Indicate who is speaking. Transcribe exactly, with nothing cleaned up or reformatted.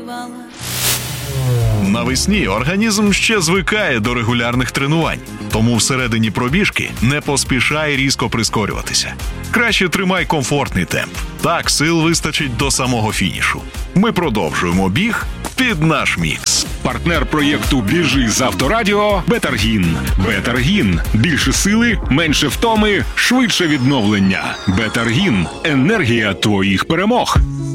Speaker 1: співала.
Speaker 2: Навесні організм ще звикає до регулярних тренувань, тому всередині пробіжки не поспішай різко прискорюватися. Краще тримай комфортний темп. Так сил вистачить до самого фінішу. Ми продовжуємо біг під наш мікс.
Speaker 3: Партнер проєкту «Біжи з Авторадіо» – Бетаргін. Бетаргін. Більше сили, менше втоми, швидше відновлення. Бетаргін. Енергія твоїх перемог.